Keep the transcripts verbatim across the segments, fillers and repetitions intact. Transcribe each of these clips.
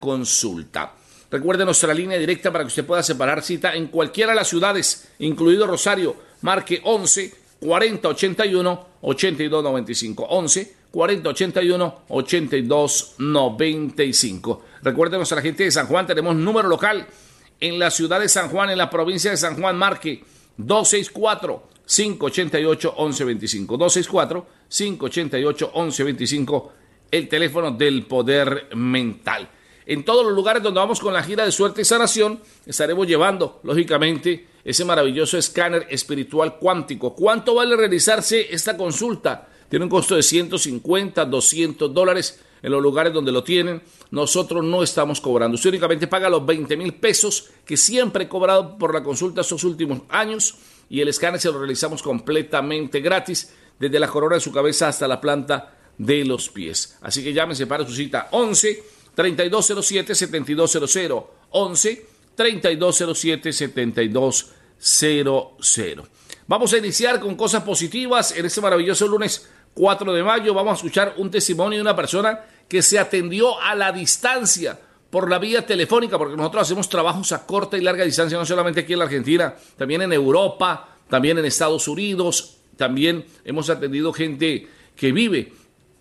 consulta. Recuerde nuestra línea directa para que usted pueda separar cita en cualquiera de las ciudades, incluido Rosario. Marque once cuarenta ochenta y uno ochenta y dos noventa y cinco. once cuarenta ochenta y uno ochenta y dos noventa y cinco. Recuerde nuestra gente de San Juan, tenemos número local en la ciudad de San Juan, en la provincia de San Juan. Marque dos seis cuatro cinco ocho ocho once veinticinco. dos seis cuatro cinco ocho ocho once veinticinco, el teléfono del Poder Mental. En todos los lugares donde vamos con la gira de suerte y sanación, estaremos llevando, lógicamente, ese maravilloso escáner espiritual cuántico. ¿Cuánto vale realizarse esta consulta? Tiene un costo de ciento cincuenta, doscientos dólares en los lugares donde lo tienen. Nosotros no estamos cobrando. Usted únicamente paga los veinte mil pesos que siempre he cobrado por la consulta estos últimos años, y el escáner se lo realizamos completamente gratis, desde la corona de su cabeza hasta la planta de los pies. Así que llámense para su cita once treinta y dos cero siete setenta y dos cero cero. once treinta y dos cero siete setenta y dos cero cero. Vamos a iniciar con cosas positivas en este maravilloso lunes cuatro de mayo. Vamos a escuchar un testimonio de una persona que se atendió a la distancia por la vía telefónica, porque nosotros hacemos trabajos a corta y larga distancia, no solamente aquí en la Argentina, también en Europa, también en Estados Unidos. También hemos atendido gente que vive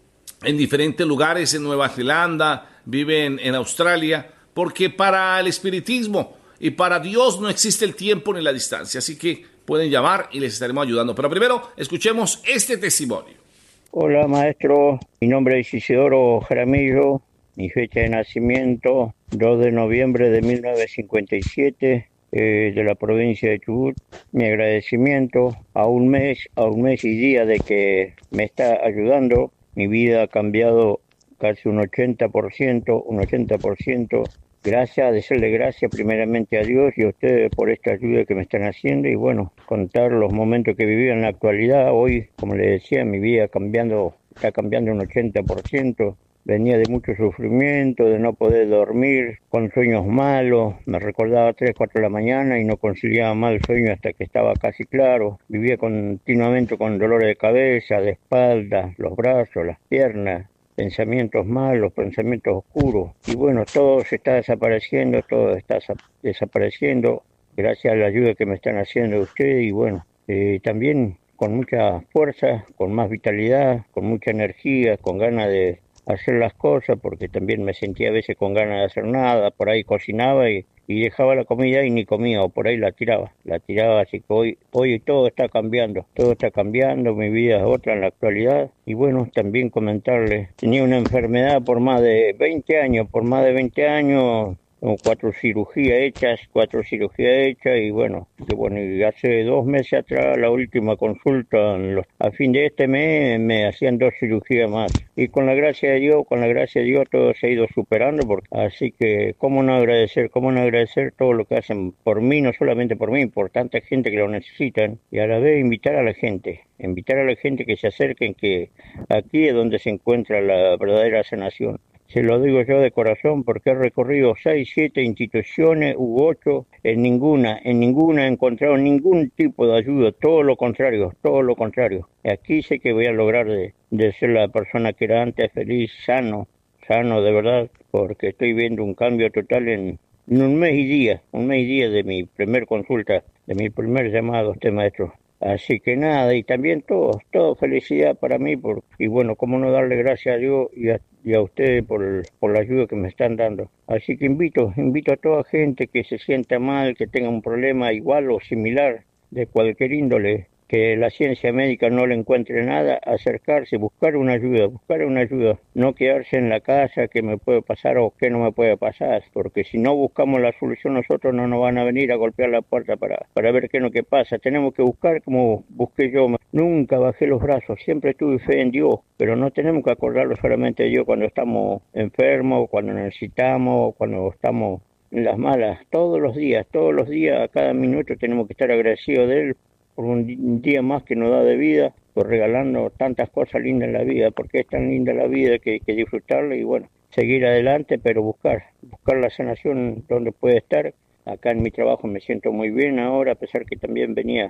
en diferentes lugares, en Nueva Zelanda, vive en, en Australia, porque para el espiritismo y para Dios no existe el tiempo ni la distancia. Así que pueden llamar y les estaremos ayudando. Pero primero, escuchemos este testimonio. Hola, maestro. Mi nombre es Isidoro Jaramillo. Mi fecha de nacimiento, dos de noviembre de mil novecientos cincuenta y siete, eh, de la provincia de Chubut. Mi agradecimiento a un mes, a un mes y día de que me está ayudando. Mi vida ha cambiado casi un ochenta por ciento, un ochenta por ciento. Gracias, decirle gracias primeramente a Dios y a ustedes por esta ayuda que me están haciendo, y bueno, contar los momentos que viví en la actualidad. Hoy, como les decía, mi vida cambiando, está cambiando un ochenta por ciento. Venía de mucho sufrimiento, de no poder dormir, con sueños malos. Me recordaba tres, cuatro de la mañana y no conciliaba más el sueño hasta que estaba casi claro. Vivía continuamente con dolores de cabeza, de espalda, los brazos, las piernas, pensamientos malos, pensamientos oscuros. Y bueno, todo se está desapareciendo, todo está desapareciendo gracias a la ayuda que me están haciendo ustedes. Y bueno, eh, también con mucha fuerza, con más vitalidad, con mucha energía, con ganas de hacer las cosas, porque también me sentía a veces con ganas de hacer nada. Por ahí cocinaba y, y dejaba la comida y ni comía, o por ahí la tiraba, la tiraba. Así que hoy, hoy todo está cambiando, todo está cambiando, mi vida es otra en la actualidad. Y bueno, también comentarles, tenía una enfermedad por más de veinte años, por más de veinte años, con cuatro cirugías hechas, cuatro cirugías hechas, y bueno, que bueno, y hace dos meses atrás, la última consulta, los, a fin de este mes, me hacían dos cirugías más. Y con la gracia de Dios, con la gracia de Dios, todo se ha ido superando, porque, así que, ¿cómo no agradecer? ¿Cómo no agradecer todo lo que hacen por mí, no solamente por mí, por tanta gente que lo necesitan? Y a la vez invitar a la gente, invitar a la gente que se acerquen, que aquí es donde se encuentra la verdadera sanación. Se lo digo yo de corazón, porque he recorrido seis, siete instituciones u ocho, en ninguna, en ninguna he encontrado ningún tipo de ayuda, todo lo contrario, todo lo contrario. Aquí sé que voy a lograr de, de ser la persona que era antes, feliz, sano, sano de verdad, porque estoy viendo un cambio total en, en un mes y día, un mes y día de mi primer consulta, de mi primer llamado a este maestro. Así que nada, y también todo, todo felicidad para mí, por, y bueno, cómo no darle gracias a Dios y a, y a ustedes por, por la ayuda que me están dando. Así que invito, invito a toda gente que se sienta mal, que tenga un problema igual o similar, de cualquier índole, que la ciencia médica no le encuentre nada, acercarse, buscar una ayuda, buscar una ayuda, no quedarse en la casa, qué me puede pasar o qué no me puede pasar, porque si no buscamos la solución nosotros, no nos van a venir a golpear la puerta para, para ver qué es lo que pasa. Tenemos que buscar como busqué yo. Nunca bajé los brazos, siempre tuve fe en Dios, pero no tenemos que acordarlo solamente de Dios cuando estamos enfermos, cuando necesitamos, cuando estamos en las malas. Todos los días, todos los días, a cada minuto tenemos que estar agradecidos de Él por un día más que nos da de vida, por regalarnos tantas cosas lindas en la vida, porque es tan linda la vida que hay que disfrutarla y bueno, seguir adelante, pero buscar, buscar la sanación donde puede estar. Acá en mi trabajo me siento muy bien ahora, a pesar que también venía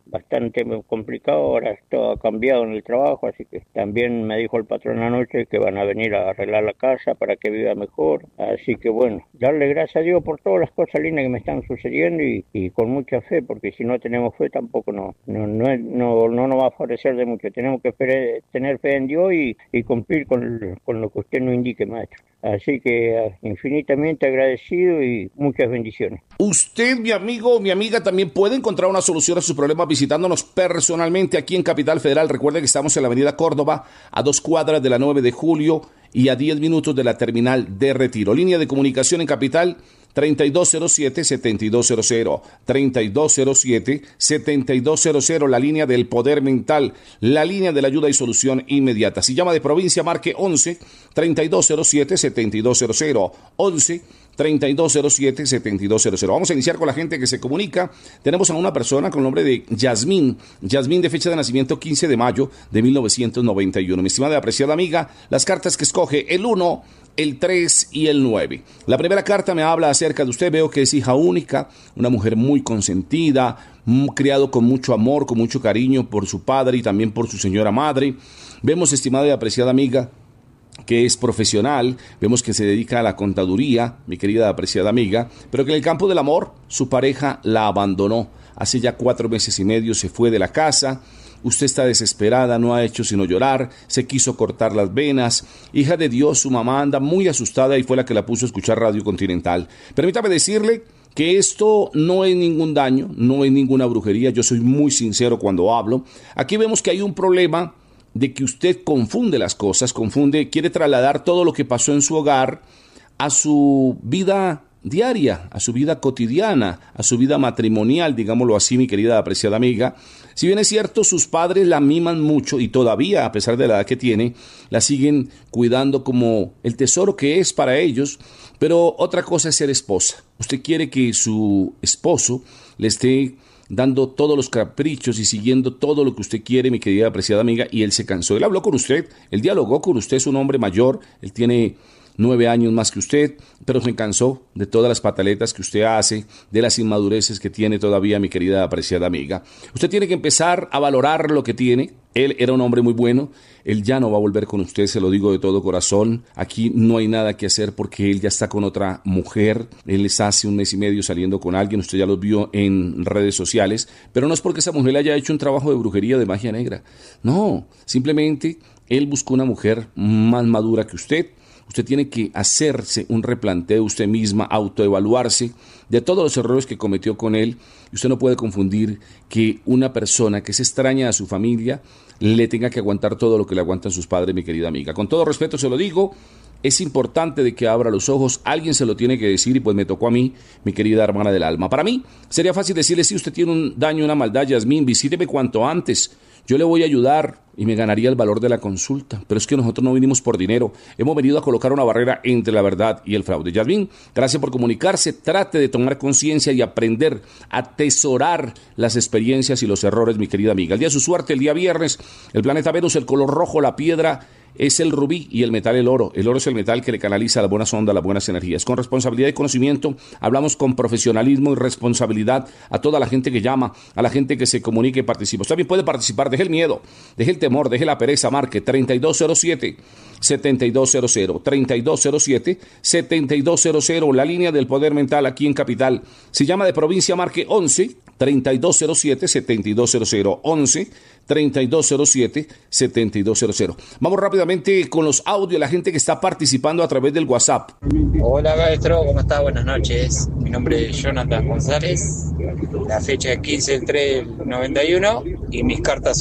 bastante complicado, ahora todo ha cambiado en el trabajo, así que también me dijo el patrón anoche que van a venir a arreglar la casa para que viva mejor, así que bueno, darle gracias a Dios por todas las cosas lindas que me están sucediendo y, y con mucha fe, porque si no tenemos fe tampoco no no no no, no nos va a favorecer de mucho, tenemos que fe, tener fe en Dios y, y cumplir con, con lo que usted nos indique, maestro. Así que infinitamente agradecido y muchas bendiciones. Usted, mi amigo, mi amiga, también puede encontrar una solución a sus problemas visitándonos personalmente aquí en Capital Federal. Recuerde que estamos en la avenida Córdoba, a dos cuadras de la nueve de julio y a diez minutos de la terminal de Retiro. Línea de comunicación en Capital, treinta y dos cero siete, setenta y dos cero cero, treinta y dos cero siete, setenta y dos cero cero, la línea del poder mental, la línea de la ayuda y solución inmediata. Si llama de provincia, marque once, treinta y dos cero siete, setenta y dos cero cero, once, treinta y dos cero siete, setenta y dos cero cero. Vamos a iniciar con la gente que se comunica. Tenemos a una persona con el nombre de Yasmín, Yasmín de fecha de nacimiento quince de mayo de mil novecientos noventa y uno. Mi estimada y apreciada amiga, las cartas que escoge, el uno, el tres y el nueve. La primera carta me habla acerca de usted. Veo que es hija única, una mujer muy consentida, criado con mucho amor, con mucho cariño por su padre y también por su señora madre. Vemos, estimada y apreciada amiga, que es profesional, vemos que se dedica a la contaduría, mi querida apreciada amiga, pero que en el campo del amor su pareja la abandonó. Hace ya cuatro meses y medio se fue de la casa. Usted está desesperada, no ha hecho sino llorar, se quiso cortar las venas. Hija de Dios, su mamá anda muy asustada y fue la que la puso a escuchar Radio Continental. Permítame decirle que esto no es ningún daño, no es ninguna brujería, yo soy muy sincero cuando hablo. Aquí vemos que hay un problema de que usted confunde las cosas, confunde, quiere trasladar todo lo que pasó en su hogar a su vida diaria, a su vida cotidiana, a su vida matrimonial, digámoslo así, mi querida apreciada amiga. Si bien es cierto, sus padres la miman mucho y todavía, a pesar de la edad que tiene, la siguen cuidando como el tesoro que es para ellos, pero otra cosa es ser esposa. Usted quiere que su esposo le esté dando todos los caprichos y siguiendo todo lo que usted quiere, mi querida apreciada amiga, y él se cansó. Él habló con usted, él dialogó con usted, es un hombre mayor, él tiene nueve años más que usted, pero se cansó de todas las pataletas que usted hace, de las inmadureces que tiene todavía, mi querida apreciada amiga. Usted tiene que empezar a valorar lo que tiene. Él era un hombre muy bueno, él ya no va a volver con usted, se lo digo de todo corazón. Aquí no hay nada que hacer porque él ya está con otra mujer. Él es hace un mes y medio saliendo con alguien, usted ya los vio en redes sociales, pero no es porque esa mujer le haya hecho un trabajo de brujería, de magia negra. No, simplemente él buscó una mujer más madura que usted. Usted tiene que hacerse un replanteo usted misma, autoevaluarse de todos los errores que cometió con él. Usted no puede confundir que una persona que es extraña a su familia le tenga que aguantar todo lo que le aguantan sus padres, mi querida amiga. Con todo respeto se lo digo, es importante de que abra los ojos, alguien se lo tiene que decir y pues me tocó a mí, mi querida hermana del alma. Para mí sería fácil decirle, si usted tiene un daño, una maldad, Yasmín, visíteme cuanto antes. Yo le voy a ayudar y me ganaría el valor de la consulta, pero es que nosotros no vinimos por dinero, hemos venido a colocar una barrera entre la verdad y el fraude. Yasmín, gracias por comunicarse, trate de tomar conciencia y aprender a atesorar las experiencias y los errores, mi querida amiga. El día de su suerte, el día viernes, el planeta Venus, el color rojo, la piedra es el rubí y el metal el oro. El oro es el metal que le canaliza las buenas ondas, las buenas energías. Con responsabilidad y conocimiento, hablamos con profesionalismo y responsabilidad a toda la gente que llama, a la gente que se comunica y participa. Usted también puede participar, deje el miedo, deje el temor, deje la pereza, marque treinta y dos cero siete, setenta y dos cero cero, treinta y dos cero siete, setenta y dos cero cero, la línea del poder mental aquí en Capital. Si llama de provincia, marque once, treinta y dos cero siete, setenta y dos cero cero, once, treinta y dos cero siete, setenta y dos cero cero. Vamos rápidamente con los audios, la gente que está participando a través del WhatsApp. Hola maestro, ¿cómo está? Buenas noches. Mi nombre es Jonathan González. La fecha es quince del tres del noventa y uno y mis cartas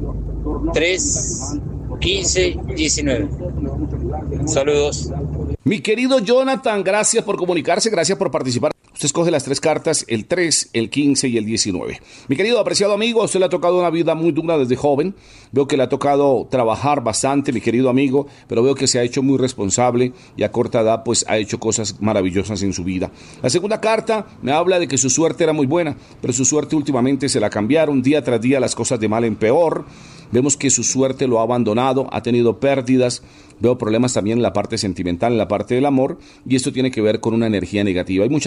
son tres, quince, diecinueve. Saludos. Mi querido Jonathan, gracias por comunicarse, gracias por participar. Usted escoge las tres cartas, el tres, el quince y el diecinueve. Mi querido apreciado amigo, a usted le ha tocado una vida muy dura desde joven. Veo que le ha tocado trabajar bastante, mi querido amigo, pero veo que se ha hecho muy responsable y a corta edad pues ha hecho cosas maravillosas en su vida. La segunda carta me habla de que su suerte era muy buena, pero su suerte últimamente se la cambiaron. Día tras día las cosas de mal en peor. Vemos que su suerte lo ha abandonado, ha tenido pérdidas. Veo problemas también en la parte sentimental, en la parte del amor, y esto tiene que ver con una energía negativa. Hay muchas envidias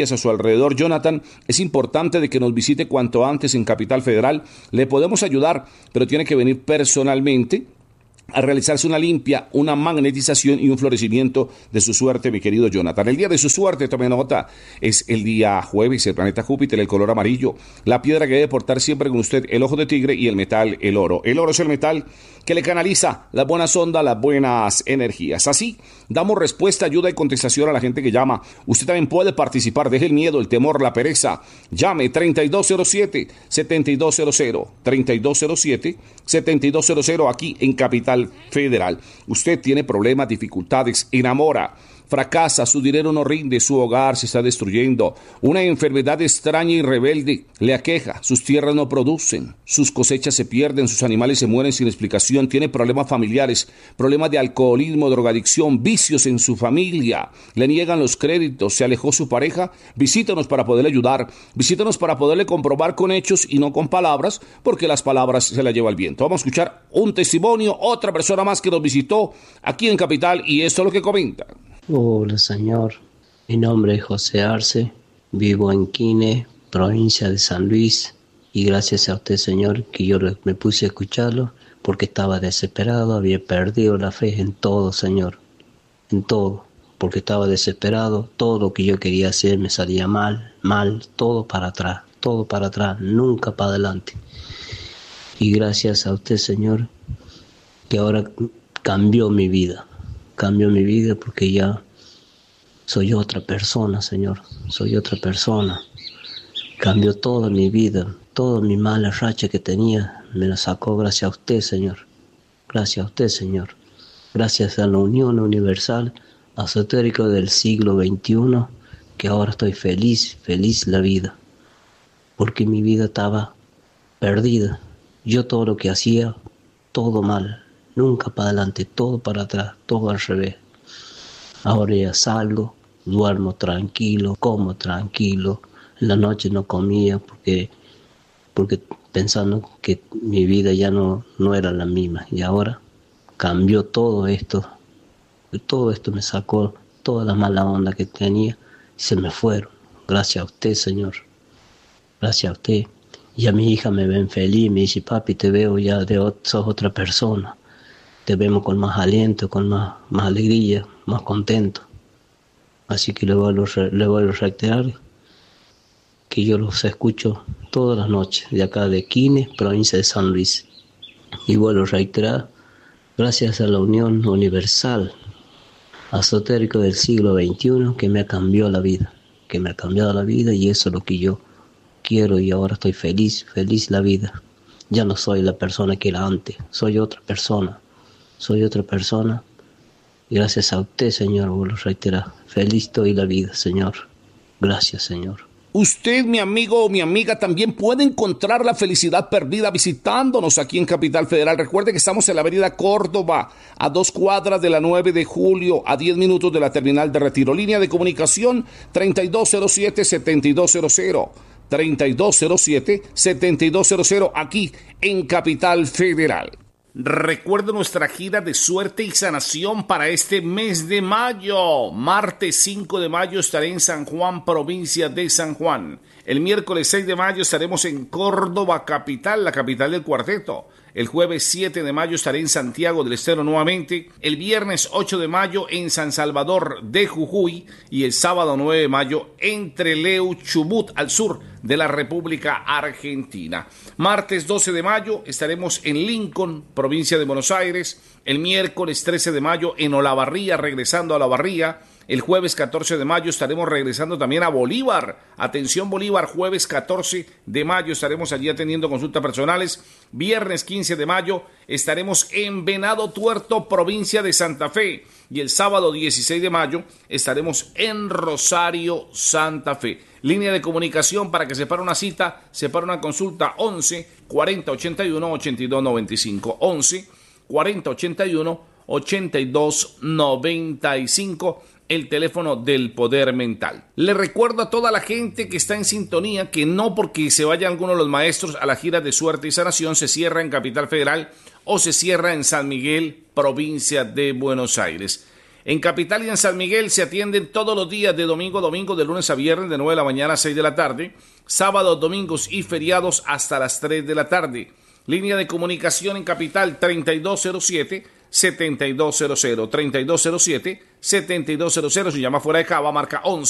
familias a su alrededor, Jonathan, es importante de que nos visite cuanto antes en Capital Federal. Le podemos ayudar, pero tiene que venir personalmente a realizarse una limpia, una magnetización y un florecimiento de su suerte, mi querido Jonathan. El día de su suerte, tome nota, es el día jueves, el planeta Júpiter, el color amarillo, la piedra que debe portar siempre con usted, el ojo de tigre, y el metal, el oro. El oro es el metal que le canaliza las buenas ondas, las buenas energías. Así, damos respuesta, ayuda y contestación a la gente que llama. Usted también puede participar, deje el miedo, el temor, la pereza. Llame treinta y dos cero siete, setenta y dos cero cero, treinta y dos cero siete, setenta y dos cero cero, aquí en Capital Federal. Usted tiene problemas, dificultades, enamora, fracasa, su dinero no rinde, su hogar se está destruyendo, una enfermedad extraña y rebelde le aqueja, sus tierras no producen, sus cosechas se pierden, sus animales se mueren sin explicación, tiene problemas familiares, problemas de alcoholismo, drogadicción, vicios en su familia, le niegan los créditos, se alejó su pareja. Visítanos para poderle ayudar, visítanos para poderle comprobar con hechos y no con palabras, porque las palabras se las lleva el viento. Vamos a escuchar un testimonio, otra persona más que nos visitó aquí en Capital, y esto es lo que comenta. Hola, señor. Mi nombre es José Arce, vivo en Quine, provincia de San Luis, y gracias a usted, señor, que yo me puse a escucharlo porque estaba desesperado, había perdido la fe en todo, señor, en todo, porque estaba desesperado, todo lo que yo quería hacer me salía mal, mal, todo para atrás, todo para atrás, nunca para adelante. Y gracias a usted, señor, que ahora cambió mi vida. Cambió mi vida porque ya soy otra persona, Señor, soy otra persona. Cambió toda mi vida, toda mi mala racha que tenía, me la sacó gracias a usted, Señor. Gracias a usted, Señor. Gracias a la Unión Universal Esotérica del siglo veintiuno, que ahora estoy feliz, feliz la vida. Porque mi vida estaba perdida. Yo todo lo que hacía, todo mal. Nunca para adelante, todo para atrás, todo al revés. Ahora ya salgo, duermo tranquilo, como tranquilo. En la noche no comía porque, porque pensando que mi vida ya no, no era la misma. Y ahora cambió todo esto. Todo esto me sacó toda la mala onda que tenía y se me fueron. Gracias a usted, Señor. Gracias a usted. Y a mi hija me ven feliz, me dice, papi, te veo ya, de, sos otra persona. Te vemos con más aliento, con más, más alegría, más contento. Así que le vuelvo, le vuelvo a reiterar que yo los escucho todas las noches, de acá de Quine, provincia de San Luis. Y vuelvo a reiterar, gracias a la Unión Universal Esotérica del siglo veintiuno, que me ha cambiado la vida, que me ha cambiado la vida, y eso es lo que yo quiero, y ahora estoy feliz, feliz la vida. Ya no soy la persona que era antes, soy otra persona. Soy otra persona, y gracias a usted, Señor, vuelvo a reiterar, feliz estoy la vida, Señor. Gracias, Señor. Usted, mi amigo o mi amiga, también puede encontrar la felicidad perdida visitándonos aquí en Capital Federal. Recuerde que estamos en la avenida Córdoba, a dos cuadras de la nueve de julio, a diez minutos de la terminal de Retiro. Línea de comunicación treinta y dos cero siete, setenta y dos cero cero. treinta y dos cero siete, setenta y dos cero cero, aquí en Capital Federal. Recuerda nuestra gira de suerte y sanación para este mes de mayo. Martes cinco de mayo estaré en San Juan, provincia de San Juan. El miércoles seis de mayo estaremos en Córdoba, capital, la capital del cuarteto. El jueves siete de mayo estaré en Santiago del Estero nuevamente. El viernes ocho de mayo en San Salvador de Jujuy. Y el sábado nueve de mayo en Trelew, Chubut, al sur de la República Argentina. Martes doce de mayo estaremos en Lincoln, provincia de Buenos Aires. El miércoles trece de mayo en Olavarría, regresando a Olavarría. El jueves catorce de mayo estaremos regresando también a Bolívar. Atención Bolívar, jueves catorce de mayo estaremos allí atendiendo consultas personales. Viernes quince de mayo estaremos en Venado Tuerto, provincia de Santa Fe. Y el sábado dieciséis de mayo estaremos en Rosario, Santa Fe. Línea de comunicación para que separe una cita, separe una consulta, once, cuarenta, ochenta y uno, ochenta y dos noventa y cinco. once, cuarenta, ochenta y uno, ochenta y dos noventa y cinco. El teléfono del poder mental. Le recuerdo a toda la gente que está en sintonía que no porque se vayan algunos de los maestros a la gira de suerte y sanación se cierra en Capital Federal o se cierra en San Miguel, provincia de Buenos Aires. En Capital y en San Miguel se atienden todos los días de domingo a domingo, de lunes a viernes, de nueve de la mañana a seis de la tarde, sábados, domingos y feriados hasta las tres de la tarde. Línea de comunicación en Capital treinta y dos cero siete, setenta y dos cero cero, treinta y dos cero siete, setenta y dos cero cero. Si llama fuera de Cava, marca once